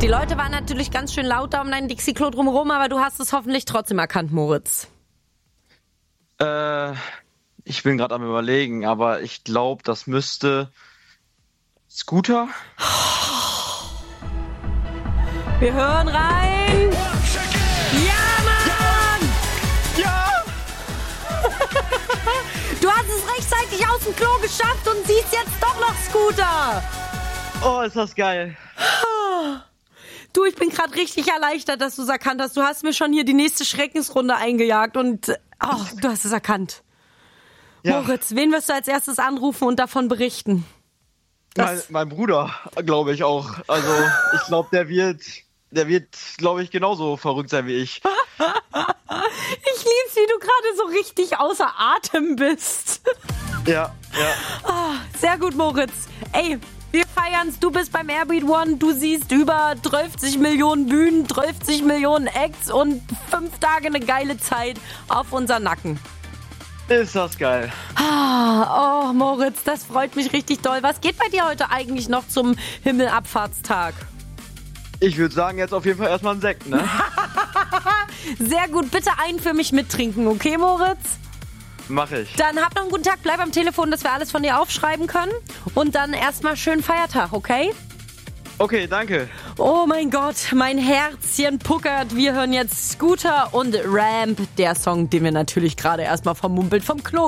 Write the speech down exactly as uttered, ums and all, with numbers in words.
Die Leute waren natürlich ganz schön laut da um dein Dixie-Klo drumherum, aber du hast es hoffentlich trotzdem erkannt, Moritz. Äh, ich bin gerade am Überlegen, aber ich glaube, das müsste Scooter? Wir hören rein. Ja, Mann! Ja! Du hast es rechtzeitig aus dem Klo geschafft und siehst jetzt doch noch Scooter. Oh, ist das geil. Du, ich bin gerade richtig erleichtert, dass du es erkannt hast. Du hast mir schon hier die nächste Schreckensrunde eingejagt und oh, du hast es erkannt. Ja. Moritz, wen wirst du als erstes anrufen und davon berichten? Mein, mein Bruder, glaube ich auch. Also ich glaube, der wird, der wird, glaube ich, genauso verrückt sein wie ich. Ich lieb's, wie du gerade so richtig außer Atem bist. Ja, ja. Oh, sehr gut, Moritz. Ey, wir feiern's. Du bist beim Airbeat One. Du siehst über dreißig Millionen Bühnen, dreißig Millionen Acts und fünf Tage eine geile Zeit auf unseren Nacken. Ist das geil. Ah, oh, Moritz, das freut mich richtig doll. Was geht bei dir heute eigentlich noch zum Himmelabfahrtstag? Ich würde sagen, jetzt auf jeden Fall erstmal ein Sekt, ne? Sehr gut, bitte einen für mich mittrinken, okay, Moritz? Mach ich. Dann hab noch einen guten Tag, bleib am Telefon, dass wir alles von dir aufschreiben können. Und dann erstmal schönen Feiertag, okay? Okay, danke. Oh mein Gott, mein Herzchen puckert. Wir hören jetzt Scooter und Ramp, der Song, den wir natürlich gerade erstmal vermumpelt vom Klo